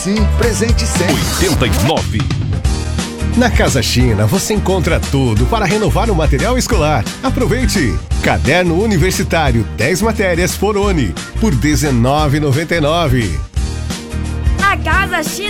Sim, presente sempre. 89. Na Casa China você encontra tudo para renovar o material escolar. Aproveite! Caderno universitário 10 matérias por ONI por R$19,99. Na Casa China